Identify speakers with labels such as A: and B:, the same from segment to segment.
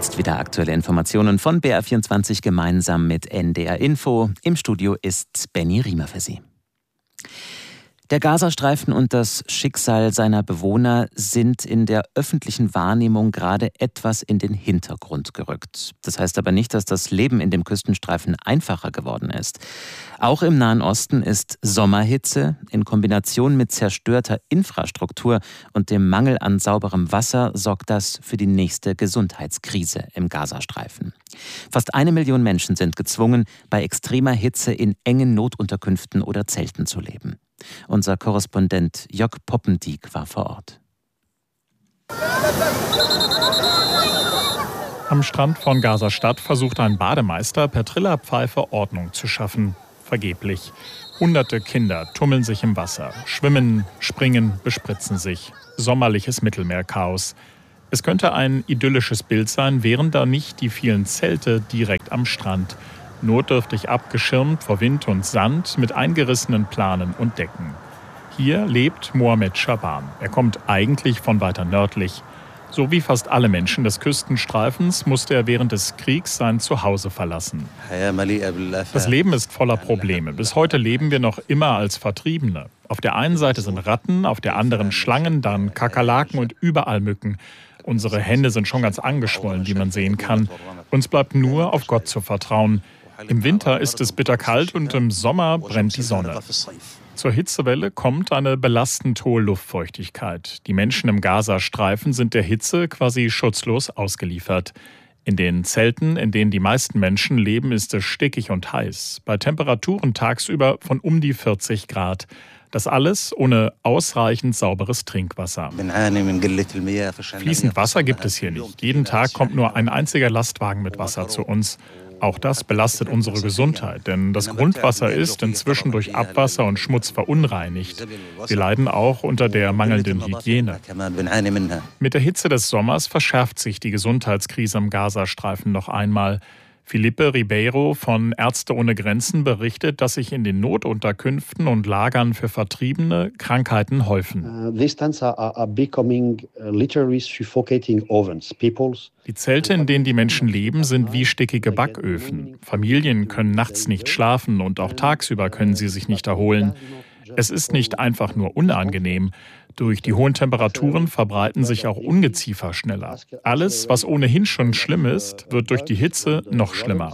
A: Jetzt wieder aktuelle Informationen von BR24 gemeinsam mit NDR Info. Im Studio ist Benny Riemer für Sie. Der Gazastreifen und das Schicksal seiner Bewohner sind in der öffentlichen Wahrnehmung gerade etwas in den Hintergrund gerückt. Das heißt aber nicht, dass das Leben in dem Küstenstreifen einfacher geworden ist. Auch im Nahen Osten ist Sommerhitze in Kombination mit zerstörter Infrastruktur und dem Mangel an sauberem Wasser sorgt das für die nächste Gesundheitskrise im Gazastreifen. Fast 1 Million Menschen sind gezwungen, bei extremer Hitze in engen Notunterkünften oder Zelten zu leben. Unser Korrespondent Jörg Poppendiek war vor Ort.
B: Am Strand von Gaza-Stadt versucht ein Bademeister per Trillerpfeife Ordnung zu schaffen. Vergeblich. Hunderte Kinder tummeln sich im Wasser, schwimmen, springen, bespritzen sich. Sommerliches Mittelmeerchaos. Es könnte ein idyllisches Bild sein, wären da nicht die vielen Zelte direkt am Strand. Notdürftig abgeschirmt vor Wind und Sand mit eingerissenen Planen und Decken. Hier lebt Mohamed Shaban. Er kommt eigentlich von weiter nördlich. So wie fast alle Menschen des Küstenstreifens musste er während des Kriegs sein Zuhause verlassen. Das Leben ist voller Probleme. Bis heute leben wir noch immer als Vertriebene. Auf der einen Seite sind Ratten, auf der anderen Schlangen, dann Kakerlaken und überall Mücken. Unsere Hände sind schon ganz angeschwollen, wie man sehen kann. Uns bleibt nur auf Gott zu vertrauen. Im Winter ist es bitterkalt und im Sommer brennt die Sonne. Zur Hitzewelle kommt eine belastend hohe Luftfeuchtigkeit. Die Menschen im Gazastreifen sind der Hitze quasi schutzlos ausgeliefert. In den Zelten, in denen die meisten Menschen leben, ist es stickig und heiß. Bei Temperaturen tagsüber von um die 40 Grad. Das alles ohne ausreichend sauberes Trinkwasser. Fließend Wasser gibt es hier nicht. Jeden Tag kommt nur ein einziger Lastwagen mit Wasser zu uns. Auch das belastet unsere Gesundheit, denn das Grundwasser ist inzwischen durch Abwasser und Schmutz verunreinigt. Wir leiden auch unter der mangelnden Hygiene. Mit der Hitze des Sommers verschärft sich die Gesundheitskrise im Gazastreifen noch einmal. Felipe Ribeiro von Ärzte ohne Grenzen berichtet, dass sich in den Notunterkünften und Lagern für Vertriebene Krankheiten häufen. Die Zelte, in denen die Menschen leben, sind wie stickige Backöfen. Familien können nachts nicht schlafen und auch tagsüber können sie sich nicht erholen. Es ist nicht einfach nur unangenehm. Durch die hohen Temperaturen verbreiten sich auch Ungeziefer schneller. Alles, was ohnehin schon schlimm ist, wird durch die Hitze noch schlimmer.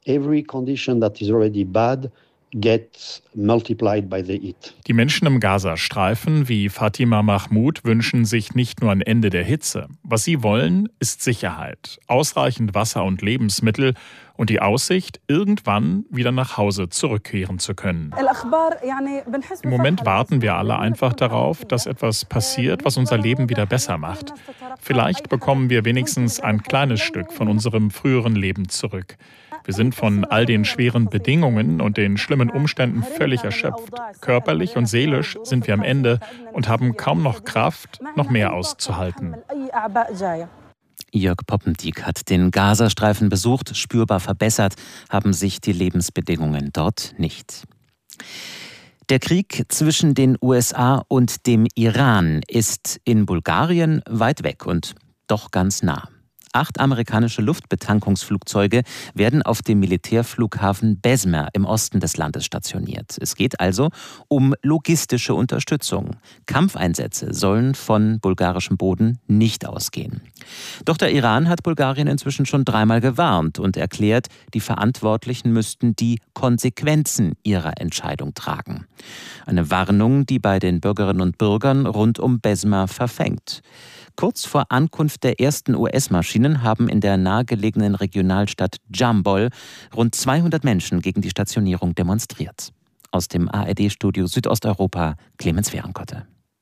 B: Die Menschen im Gazastreifen wie Fatima Mahmoud wünschen sich nicht nur ein Ende der Hitze. Was sie wollen, ist Sicherheit, ausreichend Wasser und Lebensmittel und die Aussicht, irgendwann wieder nach Hause zurückkehren zu können. Im Moment warten wir alle einfach darauf, dass etwas passiert, was unser Leben wieder besser macht. Vielleicht bekommen wir wenigstens ein kleines Stück von unserem früheren Leben zurück. Wir sind von all den schweren Bedingungen und den schlimmen Umständen völlig erschöpft. Körperlich und seelisch sind wir am Ende und haben kaum noch Kraft, noch mehr auszuhalten.
A: Jörg Poppendiek hat den Gazastreifen besucht. Spürbar verbessert haben sich die Lebensbedingungen dort nicht. Der Krieg zwischen den USA und dem Iran ist in Bulgarien weit weg und doch ganz nah. 8 amerikanische Luftbetankungsflugzeuge werden auf dem Militärflughafen Bezmir im Osten des Landes stationiert. Es geht also um logistische Unterstützung. Kampfeinsätze sollen von bulgarischem Boden nicht ausgehen. Doch der Iran hat Bulgarien inzwischen schon 3-mal gewarnt und erklärt, die Verantwortlichen müssten die Konsequenzen ihrer Entscheidung tragen. Eine Warnung, die bei den Bürgerinnen und Bürgern rund um Bezmir verfängt. Kurz vor Ankunft der ersten US-Maschinen haben in der nahegelegenen Regionalstadt Jambol rund 200 Menschen gegen die Stationierung demonstriert. Aus dem ARD-Studio Südosteuropa, Clemens Fehrenkotte.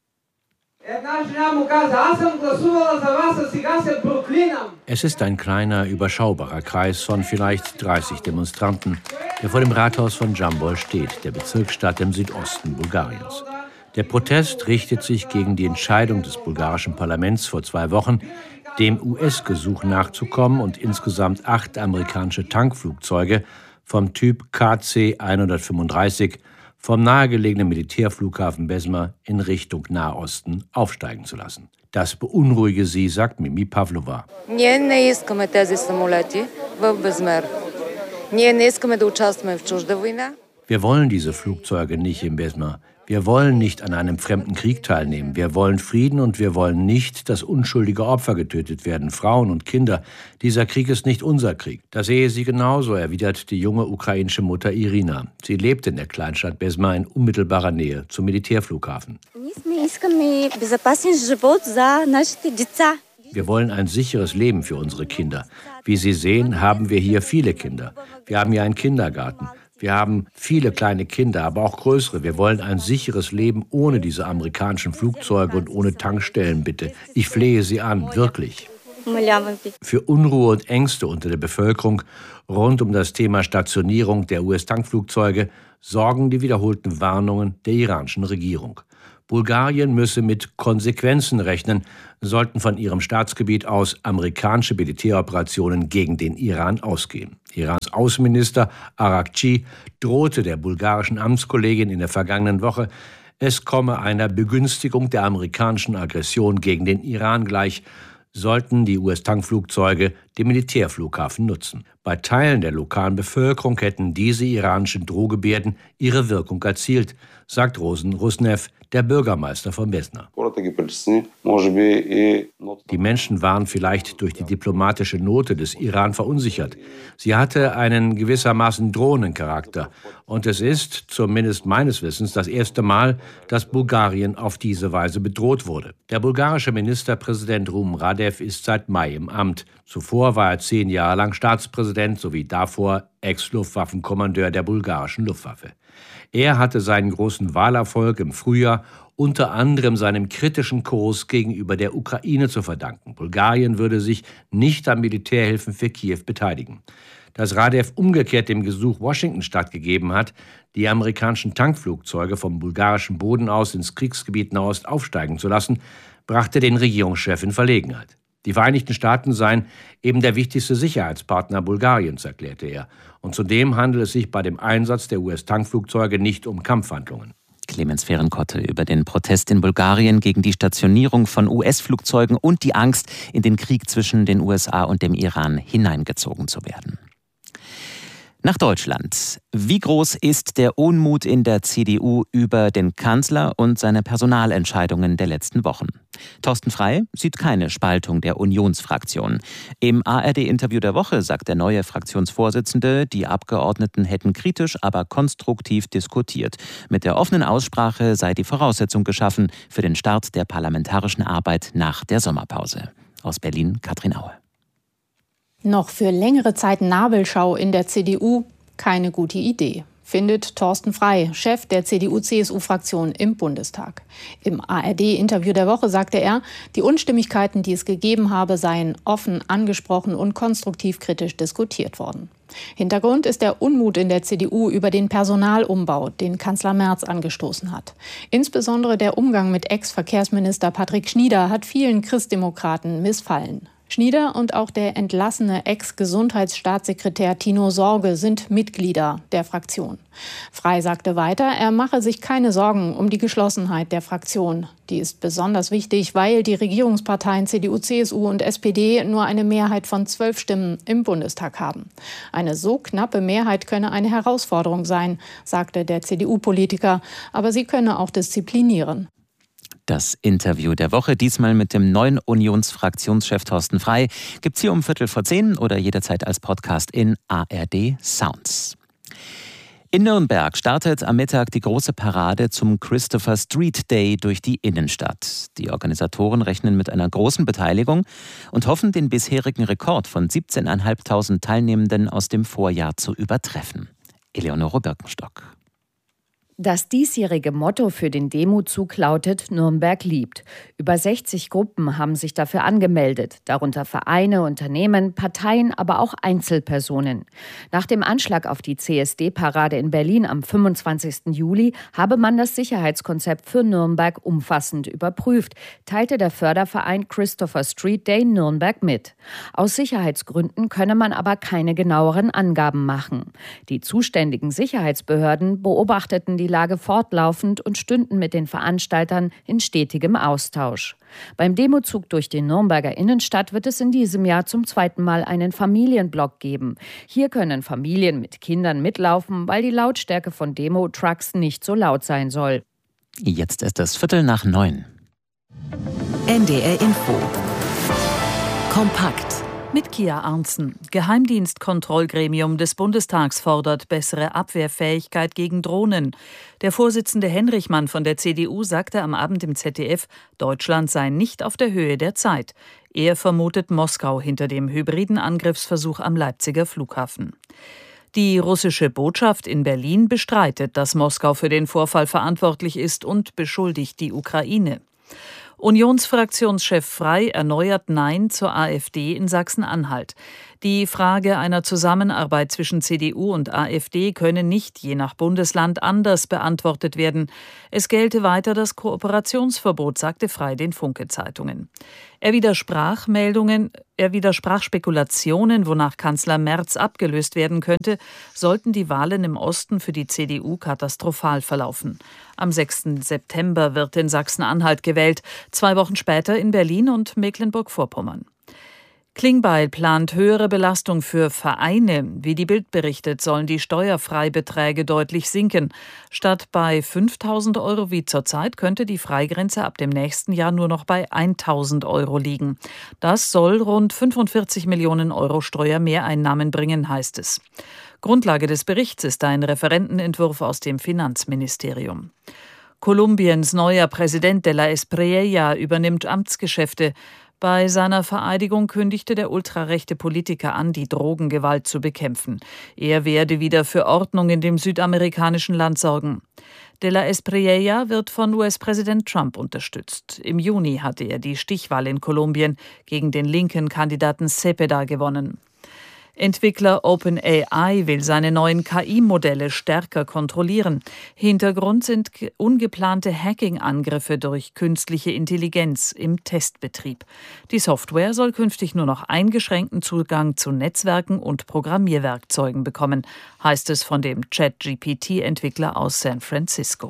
C: Es ist ein kleiner, überschaubarer Kreis von vielleicht 30 Demonstranten, der vor dem Rathaus von Jambol steht, der Bezirksstadt im Südosten Bulgariens. Der Protest richtet sich gegen die Entscheidung des bulgarischen Parlaments vor 2 Wochen, dem US-Gesuch nachzukommen und insgesamt 8 amerikanische Tankflugzeuge vom Typ KC-135 vom nahegelegenen Militärflughafen Besma in Richtung Nahosten aufsteigen zu lassen. Das beunruhige sie, sagt Mimi Pavlova. Wir wollen diese Flugzeuge nicht in Besma. Wir wollen nicht an einem fremden Krieg teilnehmen. Wir wollen Frieden und wir wollen nicht, dass unschuldige Opfer getötet werden, Frauen und Kinder. Dieser Krieg ist nicht unser Krieg. Das sehe sie genauso, erwidert die junge ukrainische Mutter Irina. Sie lebt in der Kleinstadt Besma in unmittelbarer Nähe zum Militärflughafen. Wir wollen ein sicheres Leben für unsere Kinder. Wie Sie sehen, haben wir hier viele Kinder. Wir haben hier einen Kindergarten. Wir haben viele kleine Kinder, aber auch größere. Wir wollen ein sicheres Leben ohne diese amerikanischen Flugzeuge und ohne Tankstellen, bitte. Ich flehe Sie an, wirklich. Für Unruhe und Ängste unter der Bevölkerung rund um das Thema Stationierung der US-Tankflugzeuge sorgen die wiederholten Warnungen der iranischen Regierung. Bulgarien müsse mit Konsequenzen rechnen, sollten von ihrem Staatsgebiet aus amerikanische Militäroperationen gegen den Iran ausgehen. Irans Außenminister Arakchi drohte der bulgarischen Amtskollegin in der vergangenen Woche, es komme einer Begünstigung der amerikanischen Aggression gegen den Iran gleich, sollten die US-Tankflugzeuge den Militärflughafen nutzen. Bei Teilen der lokalen Bevölkerung hätten diese iranischen Drohgebärden ihre Wirkung erzielt, sagt Rosen Rusnev, der Bürgermeister von Besna. Die Menschen waren vielleicht durch die diplomatische Note des Iran verunsichert. Sie hatte einen gewissermaßen drohenden Charakter. Und es ist, zumindest meines Wissens, das erste Mal, dass Bulgarien auf diese Weise bedroht wurde. Der bulgarische Ministerpräsident Rumen Radev ist seit Mai im Amt. Zuvor war er 10 Jahre lang Staatspräsident sowie davor Ex-Luftwaffenkommandeur der bulgarischen Luftwaffe. Er hatte seinen großen Wahlerfolg im Frühjahr unter anderem seinem kritischen Kurs gegenüber der Ukraine zu verdanken. Bulgarien würde sich nicht an Militärhilfen für Kiew beteiligen. Dass Radev umgekehrt dem Gesuch Washington stattgegeben hat, die amerikanischen Tankflugzeuge vom bulgarischen Boden aus ins Kriegsgebiet Nahost aufsteigen zu lassen, brachte den Regierungschef in Verlegenheit. Die Vereinigten Staaten seien eben der wichtigste Sicherheitspartner Bulgariens, erklärte er. Und zudem handelt es sich bei dem Einsatz der US-Tankflugzeuge nicht um Kampfhandlungen.
A: Clemens Fehrenkotte über den Protest in Bulgarien gegen die Stationierung von US-Flugzeugen und die Angst, in den Krieg zwischen den USA und dem Iran hineingezogen zu werden. Nach Deutschland. Wie groß ist der Unmut in der CDU über den Kanzler und seine Personalentscheidungen der letzten Wochen? Thorsten Frey sieht keine Spaltung der Unionsfraktion. Im ARD-Interview der Woche sagt der neue Fraktionsvorsitzende, die Abgeordneten hätten kritisch, aber konstruktiv diskutiert. Mit der offenen Aussprache sei die Voraussetzung geschaffen für den Start der parlamentarischen Arbeit nach der Sommerpause. Aus Berlin, Katrin Aue.
D: Noch für längere Zeit Nabelschau in der CDU? Keine gute Idee, findet Thorsten Frey, Chef der CDU-CSU-Fraktion im Bundestag. Im ARD-Interview der Woche sagte er, die Unstimmigkeiten, die es gegeben habe, seien offen angesprochen und konstruktiv kritisch diskutiert worden. Hintergrund ist der Unmut in der CDU über den Personalumbau, den Kanzler Merz angestoßen hat. Insbesondere der Umgang mit Ex-Verkehrsminister Patrick Schnieder hat vielen Christdemokraten missfallen. Schnieder und auch der entlassene Ex-Gesundheitsstaatssekretär Tino Sorge sind Mitglieder der Fraktion. Frey sagte weiter, er mache sich keine Sorgen um die Geschlossenheit der Fraktion. Die ist besonders wichtig, weil die Regierungsparteien CDU, CSU und SPD nur eine Mehrheit von 12 Stimmen im Bundestag haben. Eine so knappe Mehrheit könne eine Herausforderung sein, sagte der CDU-Politiker, aber sie könne auch disziplinieren.
A: Das Interview der Woche, diesmal mit dem neuen Unionsfraktionschef Thorsten Frey, gibt's hier um 10:15 oder jederzeit als Podcast in ARD Sounds. In Nürnberg startet am Mittag die große Parade zum Christopher Street Day durch die Innenstadt. Die Organisatoren rechnen mit einer großen Beteiligung und hoffen, den bisherigen Rekord von 17.500 Teilnehmenden aus dem Vorjahr zu übertreffen. Eleonore Birkenstock.
E: Das diesjährige Motto für den Demozug lautet Nürnberg liebt. Über 60 Gruppen haben sich dafür angemeldet, darunter Vereine, Unternehmen, Parteien, aber auch Einzelpersonen. Nach dem Anschlag auf die CSD-Parade in Berlin am 25. Juli habe man das Sicherheitskonzept für Nürnberg umfassend überprüft, teilte der Förderverein Christopher Street Day Nürnberg mit. Aus Sicherheitsgründen könne man aber keine genaueren Angaben machen. Die zuständigen Sicherheitsbehörden beobachteten die die Lage fortlaufend und stünden mit den Veranstaltern in stetigem Austausch. Beim Demozug durch die Nürnberger Innenstadt wird es in diesem Jahr zum 2. Mal einen Familienblock geben. Hier können Familien mit Kindern mitlaufen, weil die Lautstärke von Demo-Trucks nicht so laut sein soll.
A: Jetzt ist es 8:45.
F: NDR Info. Kompakt.
G: Mit Kia Arntzen. Geheimdienstkontrollgremium des Bundestags fordert bessere Abwehrfähigkeit gegen Drohnen. Der Vorsitzende Henrichmann von der CDU sagte am Abend im ZDF, Deutschland sei nicht auf der Höhe der Zeit. Er vermutet Moskau hinter dem hybriden Angriffsversuch am Leipziger Flughafen. Die russische Botschaft in Berlin bestreitet, dass Moskau für den Vorfall verantwortlich ist und beschuldigt die Ukraine. Unionsfraktionschef Frey erneuert Nein zur AfD in Sachsen-Anhalt. Die Frage einer Zusammenarbeit zwischen CDU und AfD könne nicht je nach Bundesland anders beantwortet werden. Es gelte weiter das Kooperationsverbot, sagte Frey den Funke-Zeitungen. Er widersprach Spekulationen, wonach Kanzler Merz abgelöst werden könnte, sollten die Wahlen im Osten für die CDU katastrophal verlaufen. Am 6. September wird in Sachsen-Anhalt gewählt, 2 Wochen später in Berlin und Mecklenburg-Vorpommern. Klingbeil plant höhere Belastung für Vereine. Wie die Bild berichtet, sollen die Steuerfreibeträge deutlich sinken. Statt bei 5.000 € wie zurzeit könnte die Freigrenze ab dem nächsten Jahr nur noch bei 1.000 € liegen. Das soll rund 45 Millionen € Steuermehreinnahmen bringen, heißt es. Grundlage des Berichts ist ein Referentenentwurf aus dem Finanzministerium. Kolumbiens neuer Präsident de la Espriella übernimmt Amtsgeschäfte. Bei seiner Vereidigung kündigte der ultrarechte Politiker an, die Drogengewalt zu bekämpfen. Er werde wieder für Ordnung in dem südamerikanischen Land sorgen. De la Espriella wird von US-Präsident Trump unterstützt. Im Juni hatte er die Stichwahl in Kolumbien gegen den linken Kandidaten Cepeda gewonnen. Entwickler OpenAI will seine neuen KI-Modelle stärker kontrollieren. Hintergrund sind ungeplante Hacking-Angriffe durch künstliche Intelligenz im Testbetrieb. Die Software soll künftig nur noch eingeschränkten Zugang zu Netzwerken und Programmierwerkzeugen bekommen, heißt es von dem ChatGPT-Entwickler aus San Francisco.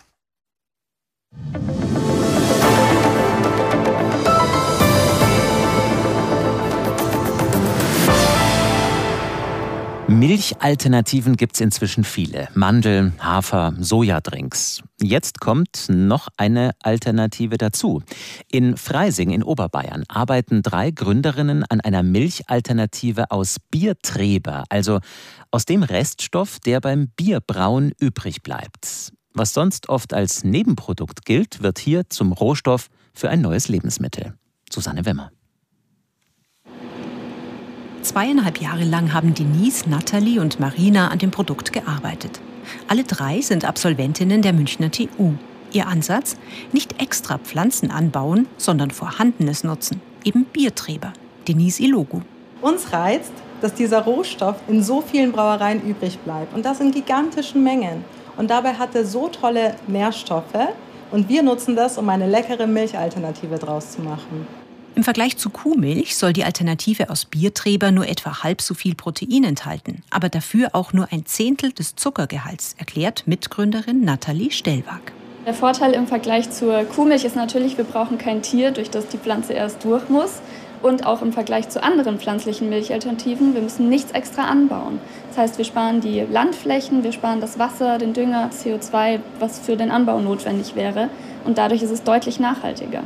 A: Milchalternativen gibt es inzwischen viele. Mandel, Hafer, Sojadrinks. Jetzt kommt noch eine Alternative dazu. In Freising in Oberbayern arbeiten 3 Gründerinnen an einer Milchalternative aus Biertreber, also aus dem Reststoff, der beim Bierbrauen übrig bleibt. Was sonst oft als Nebenprodukt gilt, wird hier zum Rohstoff für ein neues Lebensmittel. Susanne Wemmer.
H: 2,5 Jahre lang haben Denise, Nathalie und Marina an dem Produkt gearbeitet. Alle 3 sind Absolventinnen der Münchner TU. Ihr Ansatz? Nicht extra Pflanzen anbauen, sondern Vorhandenes nutzen. Eben Biertreber. Denise Ilogu.
I: Uns reizt, dass dieser Rohstoff in so vielen Brauereien übrig bleibt. Und das in gigantischen Mengen. Und dabei hat er so tolle Nährstoffe. Und wir nutzen das, um eine leckere Milchalternative draus zu machen.
H: Im Vergleich zu Kuhmilch soll die Alternative aus Biertreber nur etwa halb so viel Protein enthalten, aber dafür auch nur 1/10 des Zuckergehalts, erklärt Mitgründerin Nathalie Stellwag.
J: Der Vorteil im Vergleich zur Kuhmilch ist natürlich, wir brauchen kein Tier, durch das die Pflanze erst durch muss. Und auch im Vergleich zu anderen pflanzlichen Milchalternativen, wir müssen nichts extra anbauen. Das heißt, wir sparen die Landflächen, wir sparen das Wasser, den Dünger, CO2, was für den Anbau notwendig wäre. Und dadurch ist es deutlich nachhaltiger.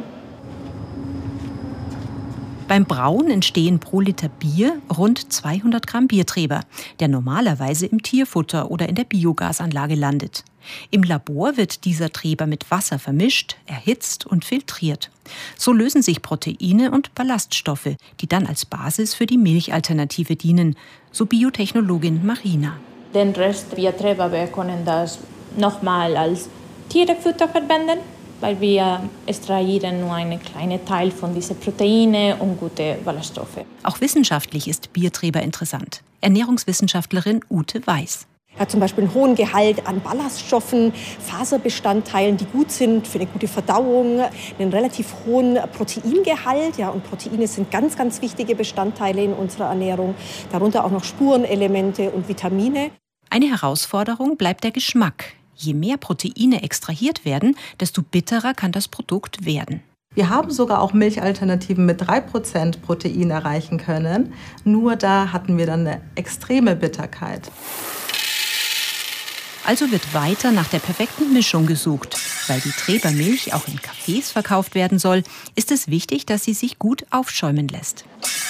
H: Beim Brauen entstehen pro Liter Bier rund 200 Gramm Biertreber, der normalerweise im Tierfutter oder in der Biogasanlage landet. Im Labor wird dieser Treber mit Wasser vermischt, erhitzt und filtriert. So lösen sich Proteine und Ballaststoffe, die dann als Basis für die Milchalternative dienen, so Biotechnologin Marina.
K: Den Rest Biertreber, wir können das nochmal als Tierfutter verwenden, weil wir extrahieren nur einen kleinen Teil von diesen Proteinen und gute Ballaststoffe.
H: Auch wissenschaftlich ist Biertreber interessant. Ernährungswissenschaftlerin Ute Weiß.
L: Er hat zum Beispiel einen hohen Gehalt an Ballaststoffen, Faserbestandteilen, die gut sind für eine gute Verdauung, einen relativ hohen Proteingehalt. Ja, und Proteine sind ganz, ganz wichtige Bestandteile in unserer Ernährung. Darunter auch noch Spurenelemente und Vitamine.
H: Eine Herausforderung bleibt der Geschmack. Je mehr Proteine extrahiert werden, desto bitterer kann das Produkt werden.
I: Wir haben sogar auch Milchalternativen mit 3% Protein erreichen können. Nur da hatten wir dann eine extreme Bitterkeit.
H: Also wird weiter nach der perfekten Mischung gesucht. Weil die Treber-Milch auch in Cafés verkauft werden soll, ist es wichtig, dass sie sich gut aufschäumen lässt.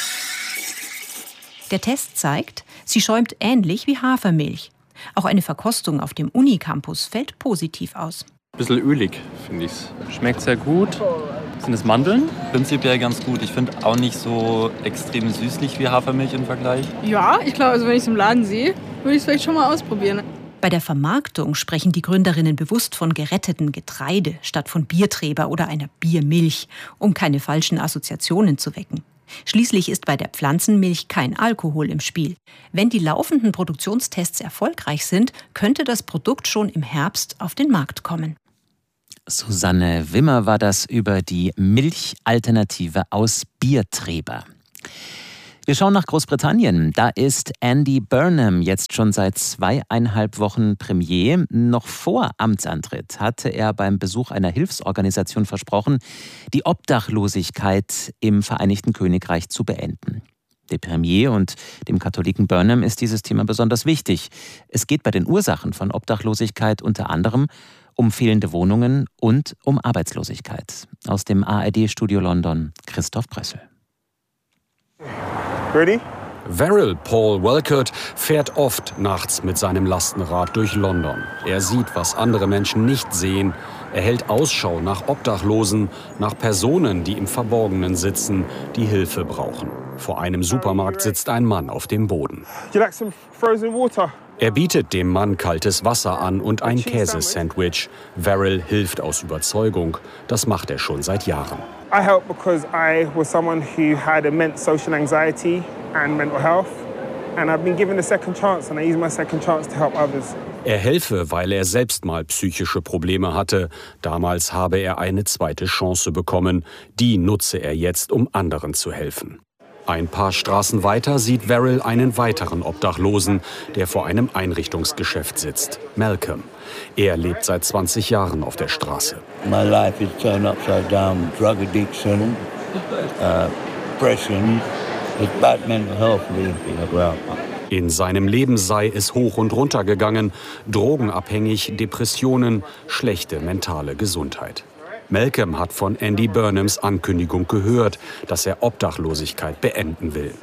H: Der Test zeigt, sie schäumt ähnlich wie Hafermilch. Auch eine Verkostung auf dem Unicampus fällt positiv aus.
M: Ein bisschen ölig, finde ich. Schmeckt sehr gut. Sind es Mandeln? Prinzipiell ganz gut. Ich finde auch nicht so extrem süßlich wie Hafermilch im Vergleich.
N: Ja, ich glaube, also wenn ich es im Laden sehe, würde ich es vielleicht schon mal ausprobieren.
H: Bei der Vermarktung sprechen die Gründerinnen bewusst von geretteten Getreide statt von Biertreber oder einer Biermilch, um keine falschen Assoziationen zu wecken. Schließlich ist bei der Pflanzenmilch kein Alkohol im Spiel. Wenn die laufenden Produktionstests erfolgreich sind, könnte das Produkt schon im Herbst auf den Markt kommen.
A: Susanne Wimmer war das über die Milchalternative aus Biertreber. Wir schauen nach Großbritannien. Da ist Andy Burnham jetzt schon seit 2,5 Wochen Premier. Noch vor Amtsantritt hatte er beim Besuch einer Hilfsorganisation versprochen, die Obdachlosigkeit im Vereinigten Königreich zu beenden. Dem Premier und dem Katholiken Burnham ist dieses Thema besonders wichtig. Es geht bei den Ursachen von Obdachlosigkeit unter anderem um fehlende Wohnungen und um Arbeitslosigkeit. Aus dem ARD-Studio London, Christoph Bressel.
O: Ready? Verrill Paul Welkert fährt oft nachts mit seinem Lastenrad durch London. Er sieht, was andere Menschen nicht sehen. Er hält Ausschau nach Obdachlosen, nach Personen, die im Verborgenen sitzen, die Hilfe brauchen. Vor einem Supermarkt sitzt ein Mann auf dem Boden. Er bietet dem Mann kaltes Wasser an und ein Käsesandwich. Verrill hilft aus Überzeugung. Das macht er schon seit Jahren.
P: I helped because I was someone who had immense social anxiety and mental health. And I've been given a second chance and I use my second chance to help others.
O: Er helfe, weil er selbst mal psychische Probleme hatte. Damals habe er eine zweite Chance bekommen. Die nutze er jetzt, um anderen zu helfen. Ein paar Straßen weiter sieht Verrill einen weiteren Obdachlosen, der vor einem Einrichtungsgeschäft sitzt. Malcolm. Er lebt seit 20 Jahren auf der Straße.
Q: My life is turned upside down. Drug addiction, depression, bad mental health.
O: In seinem Leben sei es hoch und runter gegangen. Drogenabhängig, Depressionen, schlechte mentale Gesundheit. Malcolm hat von Andy Burnhams Ankündigung gehört, dass er Obdachlosigkeit beenden will.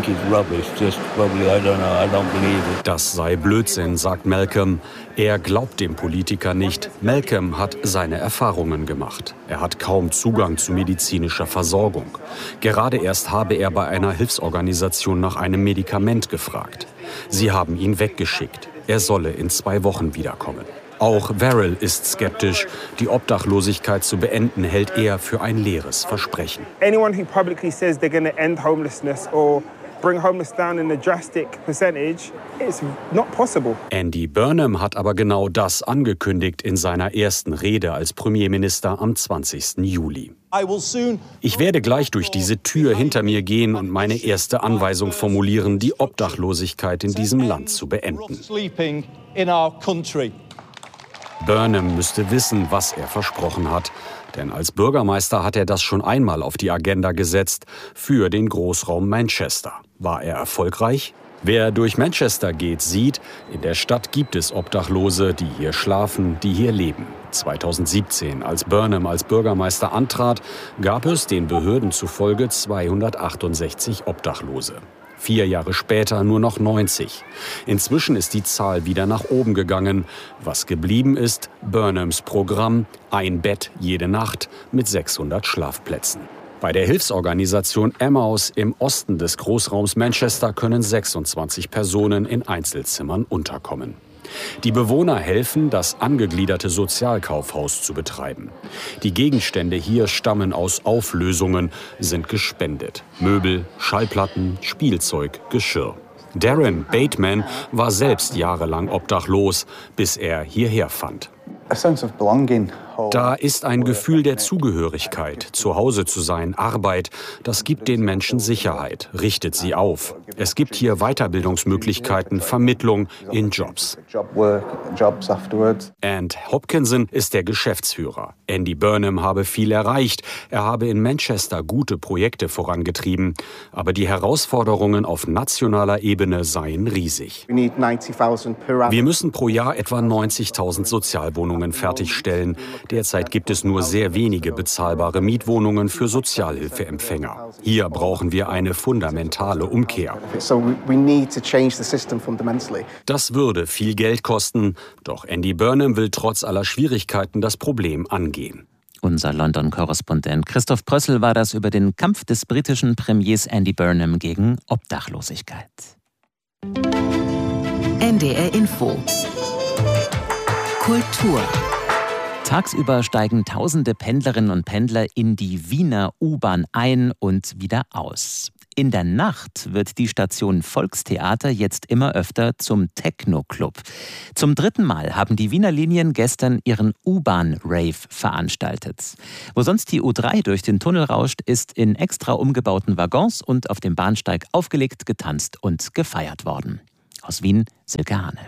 O: Das sei Blödsinn, sagt Malcolm. Er glaubt dem Politiker nicht. Malcolm hat seine Erfahrungen gemacht. Er hat kaum Zugang zu medizinischer Versorgung. Gerade erst habe er bei einer Hilfsorganisation nach einem Medikament gefragt. Sie haben ihn weggeschickt. Er solle in 2 Wochen wiederkommen. Auch Verrill ist skeptisch. Die Obdachlosigkeit zu beenden, hält er für ein leeres Versprechen.
P: Anyone who publicly says they're going to end homelessness or bring homeless down in a drastic percentage, it's not possible.
O: Andy Burnham hat aber genau das angekündigt in seiner ersten Rede als Premierminister am 20. Juli. Ich werde gleich durch diese Tür hinter mir gehen und meine erste Anweisung formulieren, die Obdachlosigkeit in diesem Land zu beenden. Burnham müsste wissen, was er versprochen hat. Denn als Bürgermeister hat er das schon einmal auf die Agenda gesetzt für den Großraum Manchester. War er erfolgreich? Wer durch Manchester geht, sieht, in der Stadt gibt es Obdachlose, die hier schlafen, die hier leben. 2017, als Burnham als Bürgermeister antrat, gab es den Behörden zufolge 268 Obdachlose. 4 Jahre später nur noch 90. Inzwischen ist die Zahl wieder nach oben gegangen. Was geblieben ist, Burnhams Programm, ein Bett jede Nacht mit 600 Schlafplätzen. Bei der Hilfsorganisation Emmaus im Osten des Großraums Manchester können 26 Personen in Einzelzimmern unterkommen. Die Bewohner helfen, das angegliederte Sozialkaufhaus zu betreiben. Die Gegenstände hier stammen aus Auflösungen, sind gespendet. Möbel, Schallplatten, Spielzeug, Geschirr. Darren Bateman war selbst jahrelang obdachlos, bis er hierher fand.
R: A sense of belonging
O: Da ist ein Gefühl der Zugehörigkeit, zu Hause zu sein, Arbeit. Das gibt den Menschen Sicherheit, richtet sie auf. Es gibt hier Weiterbildungsmöglichkeiten, Vermittlung in Jobs. And Hopkinson ist der Geschäftsführer. Andy Burnham habe viel erreicht. Er habe in Manchester gute Projekte vorangetrieben. Aber die Herausforderungen auf nationaler Ebene seien riesig. Wir müssen pro Jahr etwa 90.000 Sozialwohnungen fertigstellen. Derzeit gibt es nur sehr wenige bezahlbare Mietwohnungen für Sozialhilfeempfänger. Hier brauchen wir eine fundamentale Umkehr. Das würde viel Geld kosten, doch Andy Burnham will trotz aller Schwierigkeiten das Problem angehen.
A: Unser London-Korrespondent Christoph Prössel war das über den Kampf des britischen Premiers Andy Burnham gegen Obdachlosigkeit.
F: NDR Info. Kultur.
A: Tagsüber steigen tausende Pendlerinnen und Pendler in die Wiener U-Bahn ein und wieder aus. In der Nacht wird die Station Volkstheater jetzt immer öfter zum Techno-Club. Zum 3. Mal haben die Wiener Linien gestern ihren U-Bahn-Rave veranstaltet. Wo sonst die U3 durch den Tunnel rauscht, ist in extra umgebauten Waggons und auf dem Bahnsteig aufgelegt, getanzt und gefeiert worden. Aus Wien, Silke Hane.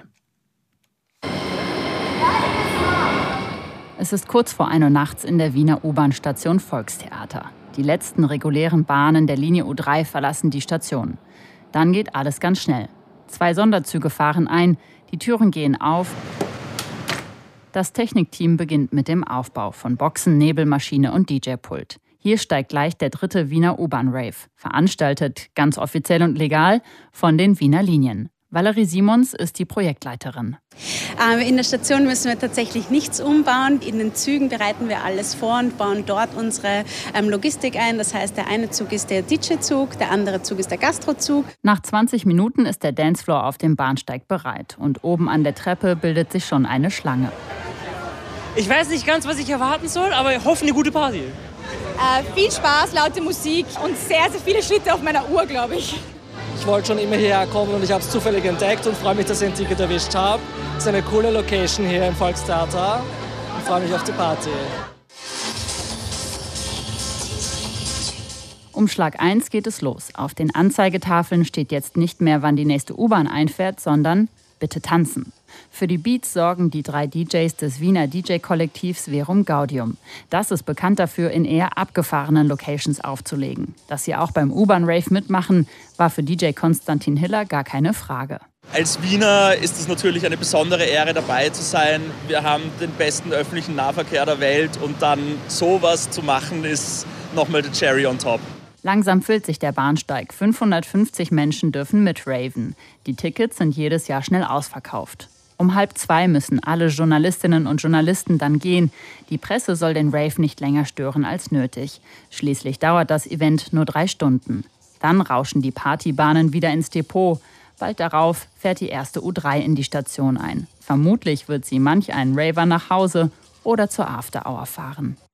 R: Es ist kurz vor 1 Uhr nachts in der Wiener U-Bahn-Station Volkstheater. Die letzten regulären Bahnen der Linie U3 verlassen die Station. Dann geht alles ganz schnell. 2 Sonderzüge fahren ein, die Türen gehen auf. Das Technikteam beginnt mit dem Aufbau von Boxen, Nebelmaschine und DJ-Pult. Hier steigt gleich der 3. Wiener U-Bahn-Rave, veranstaltet, ganz offiziell und legal, von den Wiener Linien. Valerie Simons ist die Projektleiterin.
S: In der Station müssen wir tatsächlich nichts umbauen. In den Zügen bereiten wir alles vor und bauen dort unsere Logistik ein. Das heißt, der eine Zug ist der DJ-Zug, der andere Zug ist der Gastrozug.
R: Nach 20 Minuten ist der Dancefloor auf dem Bahnsteig bereit. Und oben an der Treppe bildet sich schon eine Schlange.
T: Ich weiß nicht ganz, was ich erwarten soll, aber ich hoffe, eine gute Party.
U: Viel Spaß, laute Musik und sehr, sehr viele Schritte auf meiner Uhr, glaube ich.
T: Ich wollte schon immer hierher kommen und ich habe es zufällig entdeckt und freue mich, dass ich ein Ticket erwischt habe. Es ist eine coole Location hier im Volkstheater und freue mich auf die Party.
R: Um Schlag 1 geht es los. Auf den Anzeigetafeln steht jetzt nicht mehr, wann die nächste U-Bahn einfährt, sondern bitte tanzen. Für die Beats sorgen die 3 DJs des Wiener DJ-Kollektivs Verum Gaudium. Das ist bekannt dafür, in eher abgefahrenen Locations aufzulegen. Dass sie auch beim U-Bahn-Rave mitmachen, war für DJ Konstantin Hiller gar keine Frage.
V: Als Wiener ist es natürlich eine besondere Ehre, dabei zu sein. Wir haben den besten öffentlichen Nahverkehr der Welt und dann sowas zu machen, ist nochmal der Cherry on top.
R: Langsam füllt sich der Bahnsteig. 550 Menschen dürfen mitraven. Die Tickets sind jedes Jahr schnell ausverkauft. Um 1:30 müssen alle Journalistinnen und Journalisten dann gehen. Die Presse soll den Rave nicht länger stören als nötig. Schließlich dauert das Event nur 3 Stunden. Dann rauschen die Partybahnen wieder ins Depot. Bald darauf fährt die erste U3 in die Station ein. Vermutlich wird sie manch einen Raver nach Hause oder zur After Hour fahren.